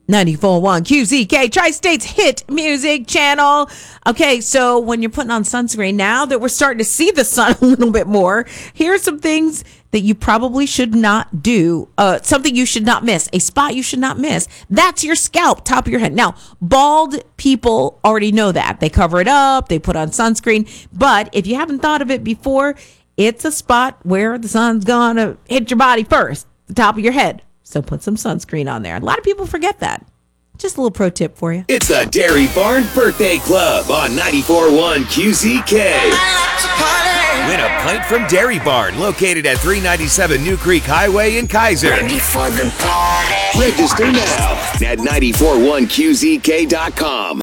94.1 QZK, Tri-State's hit music channel. Okay, so when you're putting on sunscreen, now that we're starting to see the sun a little bit more, here's some things that you probably should not do. Something you should not miss. A spot you should not miss. That's your scalp, top of your head. Now, bald people already know that. They cover it up, they put on sunscreen. But if you haven't thought of it before, it's a spot where the sun's gonna hit your body first, the top of your head. So put some sunscreen on there. A lot of people forget that. Just a little pro tip for you. It's the Dairy Barn Birthday Club on 94.1 QZK. Win a pint from Dairy Barn, located at 397 New Creek Highway in Kaiser. Ready for the party. Register now at 941QZK.com.